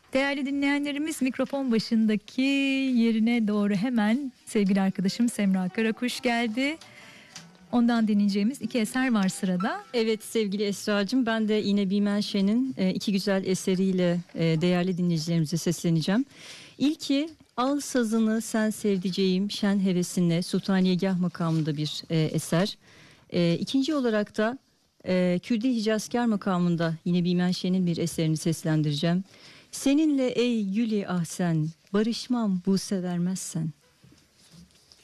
Değerli dinleyenlerimiz, mikrofon başındaki yerine doğru hemen sevgili arkadaşım Semra Karakuş geldi. Ondan dinleyeceğimiz iki eser var sırada. Evet sevgili Esra'cığım, ben de yine Bimenşe'nin iki güzel eseriyle değerli dinleyicilerimize sesleneceğim. İlki Al Sazını Sen Sevdiceğim Şen Hevesinle Sultaniyegah makamında bir eser. İkinci olarak da Kürdi Hicazkar makamında yine Bimenşe'nin bir eserini seslendireceğim. Seninle ey Gülü Ahsen, barışmam Buse vermezsen.